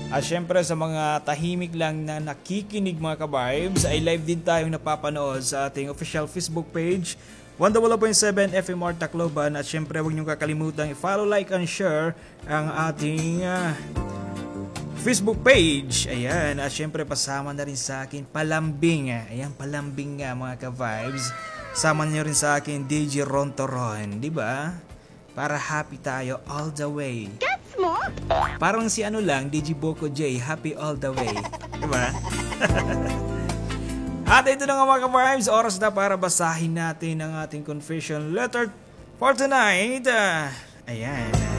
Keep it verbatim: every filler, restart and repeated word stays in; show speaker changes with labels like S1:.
S1: At syempre sa mga tahimik lang na nakikinig mga ka-vibes, ay live din tayong napapanood sa ating official Facebook page, one oh one point seven F M R Tacloban. At syempre huwag niyong kakalimutan i-follow, like, and share ang ating uh, Facebook page. Ayan, at syempre pasama na rin sa akin Palambing. Ayan, Palambing nga mga ka-vibes. Sama niyo rin sa akin D J Ron Toron, di ba? Para happy tayo all the way.
S2: Gets mo?
S1: Parang si ano lang, D J Boko J, happy all the way. Di ba? At ito na nga mga ka-vibes, oras na para basahin natin ang ating confession letter for tonight. Uh, ayan.